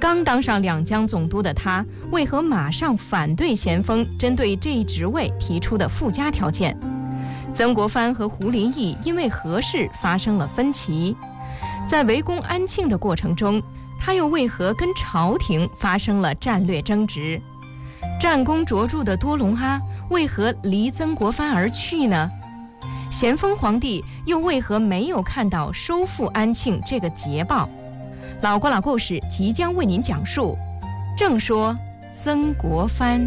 刚当上两江总督的他，为何马上反对咸丰针对这一职位提出的附加条件？曾国藩和胡林翼因为何事发生了分歧？在围攻安庆的过程中，他又为何跟朝廷发生了战略争执？战功卓著的多隆阿为何离曾国藩而去呢？咸丰皇帝又为何没有看到收复安庆这个捷报？老郭老故事即将为您讲述，正说曾国藩。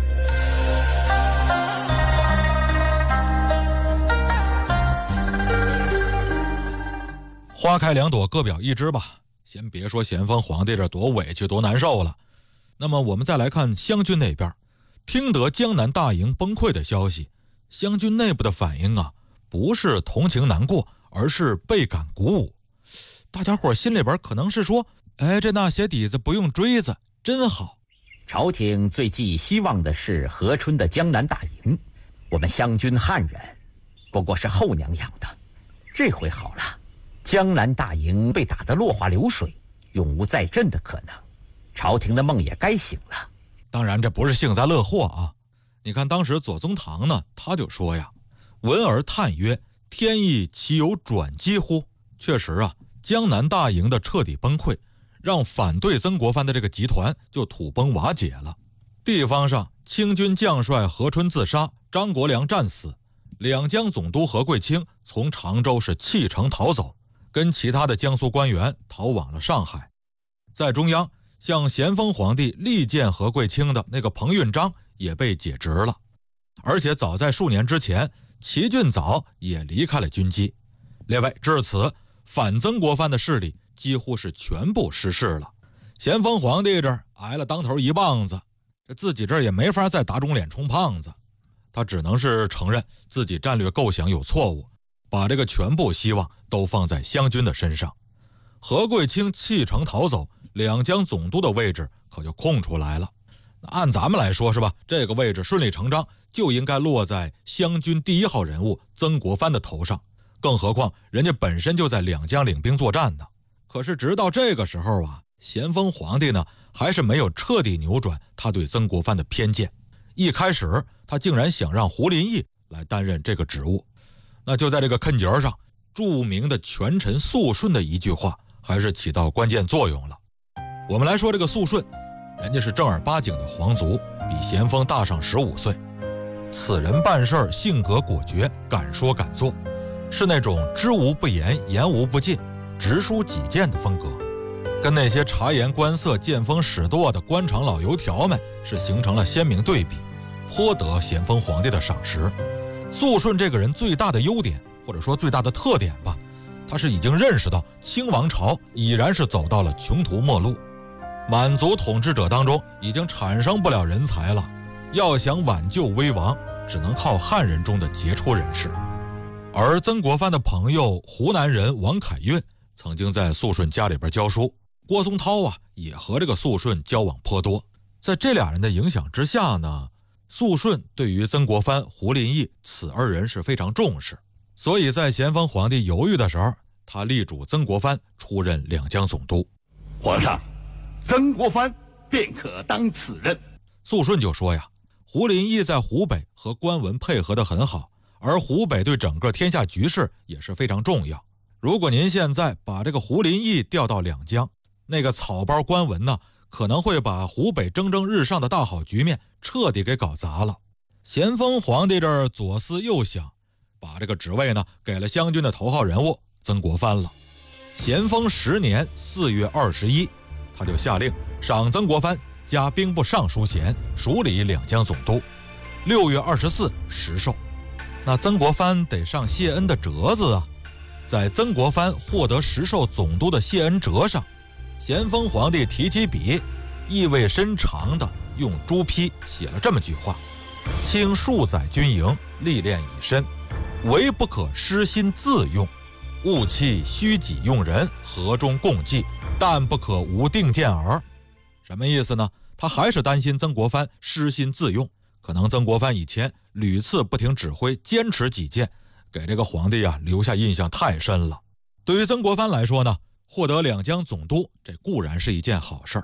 花开两朵，各表一枝吧。先别说咸丰皇帝这多委屈多难受了，那么我们再来看湘军那边，听得江南大营崩溃的消息，湘军内部的反应啊，不是同情难过，而是倍感鼓舞。大家伙心里边可能是说，这那些底子不用锥子，真好。 朝廷最寄希望的是和春的江南大营，我们湘军汉人不过是后娘养的，这回好了，江南大营被打得落花流水，永无再振的可能，朝廷的梦也该醒了。 当然这不是幸灾乐祸啊，你看当时左宗棠呢，他就说呀，闻而叹曰，天意岂有转机乎？确实啊，江南大营的彻底崩溃，让反对曾国藩的这个集团就土崩瓦解了。地方上，清军将帅何春自杀，张国良战死，两江总督何贵清从常州是弃城逃走，跟其他的江苏官员逃往了上海。在中央，向咸丰皇帝力荐何贵清的那个彭运章也被解职了，而且早在数年之前，齐俊藻也离开了军机。列位，至此反曾国藩的势力几乎是全部失势了。咸丰皇帝这儿挨了当头一棒子，这自己这儿也没法再打肿脸充胖子，他只能是承认自己战略构想有错误，把这个全部希望都放在湘军的身上。何贵清弃城逃走，两江总督的位置可就空出来了。按咱们来说是吧，这个位置顺理成章就应该落在湘军第一号人物曾国藩的头上，更何况人家本身就在两江领兵作战呢。可是直到这个时候啊，咸丰皇帝呢还是没有彻底扭转他对曾国藩的偏见。一开始他竟然想让胡林翼来担任这个职务。那就在这个坎节上，著名的权臣肃顺的一句话还是起到关键作用了。我们来说这个肃顺，人家是正儿八经的皇族，比咸丰大上15岁。此人办事性格果决，敢说敢做，是那种知无不言，言无不尽，直抒己见的风格，跟那些察言观色、见风使舵的官场老油条们是形成了鲜明对比，颇得咸丰皇帝的赏识。肃顺这个人最大的优点，或者说最大的特点吧，他是已经认识到清王朝已然是走到了穷途末路，满族统治者当中已经产生不了人才了，要想挽救危亡，只能靠汉人中的杰出人士。而曾国藩的朋友湖南人王凯运曾经在肃顺家里边教书，郭松涛啊也和这个肃顺交往颇多。在这俩人的影响之下呢，肃顺对于曾国藩、胡林翼此二人是非常重视，所以在咸丰皇帝犹豫的时候，他力主曾国藩出任两江总督。 皇上，曾国藩便可当此任。 肃顺就说呀，胡林翼在湖北和关文配合得很好，而湖北对整个天下局势也是非常重要。如果您现在把这个胡林翼调到两江，那个草包关文呢，可能会把湖北蒸蒸日上的大好局面彻底给搞砸了。咸丰皇帝这儿左思右想，把这个职位呢给了湘军的头号人物曾国藩了。咸丰10年4月21，他就下令赏曾国藩加兵部尚书衔，署理两江总督。6月24实授。那曾国藩得上谢恩的折子啊，在曾国藩获得实授总督的谢恩折上，咸丰皇帝提起笔，意味深长地用朱批写了这么句话：清数载军营，历练已深，唯不可失心自用，务弃虚己用人，和中共济，但不可无定见耳。什么意思呢？他还是担心曾国藩失心自用，可能曾国藩以前屡次不听指挥，坚持己见，给这个皇帝啊留下印象太深了。对于曾国藩来说呢，获得两江总督这固然是一件好事儿，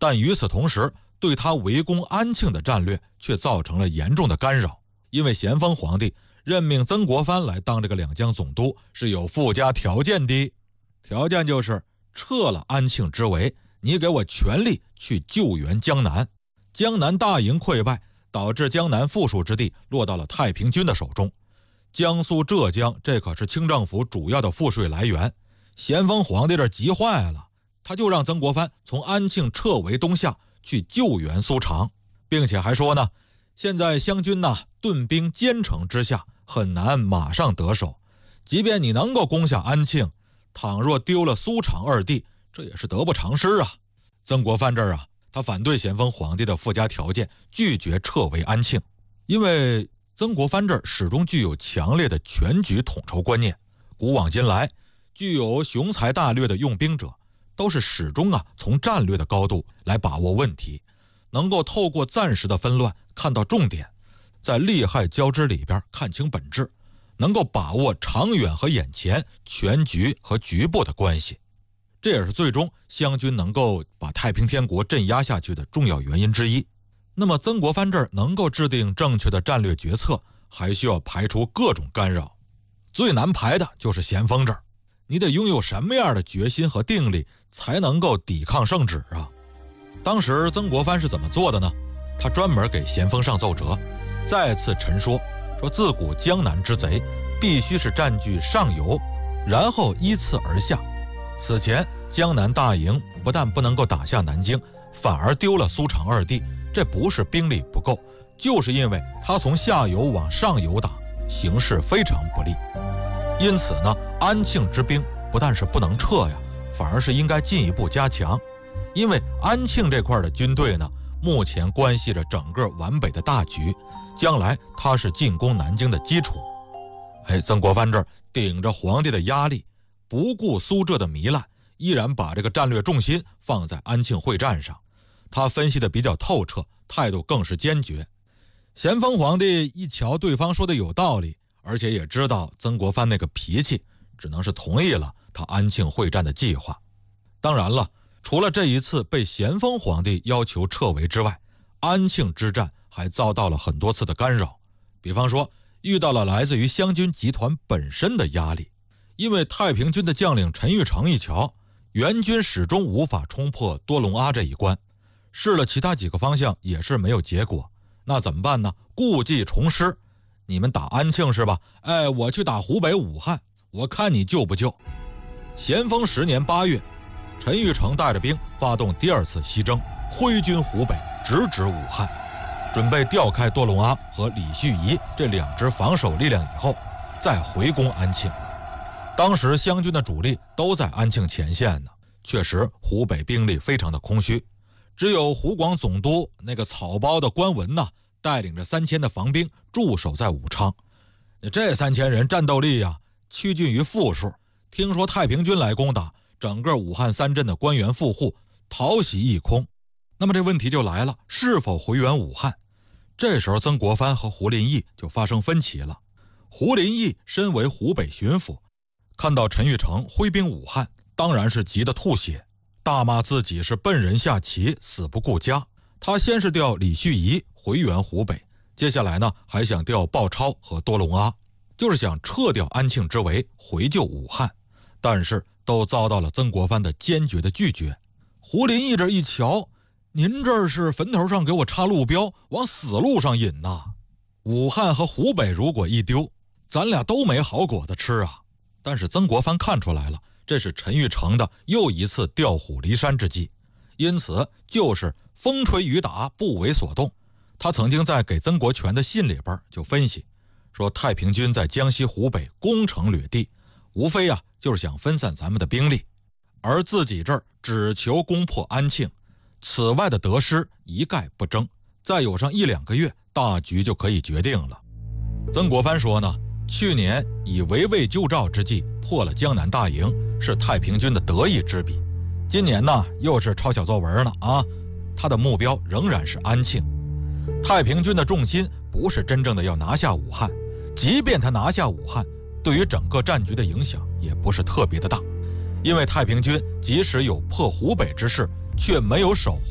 但与此同时，对他围攻安庆的战略却造成了严重的干扰。因为咸丰皇帝任命曾国藩来当这个两江总督是有附加条件的，条件就是撤了安庆之围，你给我全力去救援江南。江南大营溃败，导致江南富庶之地落到了太平军的手中。江苏、浙江这可是清政府主要的赋税来源。咸丰皇帝这急坏了，他就让曾国藩从安庆撤围东下去救援苏常，并且还说呢，现在湘军顿兵坚城之下，很难马上得手。即便你能够攻下安庆，倘若丢了苏常二地，这也是得不偿失啊。曾国藩这儿他反对咸丰皇帝的附加条件，拒绝撤围安庆。因为曾国藩这儿始终具有强烈的全局统筹观念，古往今来，具有雄才大略的用兵者，都是始终从战略的高度来把握问题，能够透过暂时的纷乱看到重点，在利害交织里边看清本质，能够把握长远和眼前、全局和局部的关系。这也是最终湘军能够把太平天国镇压下去的重要原因之一。那么曾国藩这儿能够制定正确的战略决策，还需要排除各种干扰。最难排的就是咸丰这儿，你得拥有什么样的决心和定力，才能够抵抗圣旨啊？当时曾国藩是怎么做的呢？他专门给咸丰上奏折，再次陈说自古江南之贼，必须是占据上游，然后依次而下。此前江南大营不但不能够打下南京，反而丢了苏常二地，这不是兵力不够，就是因为他从下游往上游打，形势非常不利。因此呢，安庆之兵不但是不能撤呀，反而是应该进一步加强。因为安庆这块的军队呢，目前关系着整个皖北的大局，将来它是进攻南京的基础。曾国藩这儿顶着皇帝的压力，不顾苏浙的糜烂，依然把这个战略重心放在安庆会战上。他分析的比较透彻，态度更是坚决。咸丰皇帝一瞧对方说的有道理，而且也知道曾国藩那个脾气，只能是同意了他安庆会战的计划。当然了，除了这一次被咸丰皇帝要求撤围之外，安庆之战还遭到了很多次的干扰。比方说遇到了来自于湘军集团本身的压力。因为太平军的将领陈玉成一瞧，援军始终无法冲破多隆阿这一关，试了其他几个方向也是没有结果，那怎么办呢？故技重施。你们打安庆是吧？我去打湖北武汉，我看你救不救。咸丰10年8月，陈玉成带着兵发动第二次西征，挥军湖北，直指武汉，准备调开多隆阿和李旭仪这2支防守力量以后，再回攻安庆。当时湘军的主力都在安庆前线呢，确实湖北兵力非常的空虚，只有湖广总督那个草包的关文带领着3000的防兵驻守在武昌。这3000人战斗力趋近于负数。听说太平军来攻打，整个武汉3镇的官员富户讨喜一空。那么这问题就来了，是否回援武汉？这时候曾国藩和胡林翼就发生分歧了。胡林翼身为湖北巡抚，看到陈玉成挥兵武汉，当然是急得吐血，大骂自己是笨人下棋，死不顾家。他先是调李旭仪回援湖北，接下来呢还想调鲍超和多隆阿，就是想撤掉安庆之围，回救武汉。但是都遭到了曾国藩的坚决的拒绝。胡林翼这一瞧，您这是坟头上给我插路标，往死路上引呐！武汉和湖北如果一丢，咱俩都没好果子吃啊！但是曾国藩看出来了，这是陈玉成的又一次调虎离山之计，因此就是风吹雨打，不为所动。他曾经在给曾国荃的信里边就分析说，太平军在江西湖北攻城掠地，无非就是想分散咱们的兵力，而自己这儿只求攻破安庆，此外的得失一概不争，再有上1-2个月，大局就可以决定了。曾国藩说呢，去年以围魏救赵之计破了江南大营，是太平军的得意之笔。今年呢又是抄小作文了他的目标仍然是安庆。太平军的重心不是真正的要拿下武汉，即便他拿下武汉，对于整个战局的影响也不是特别的大，因为太平军即使有破湖北之势，却没有守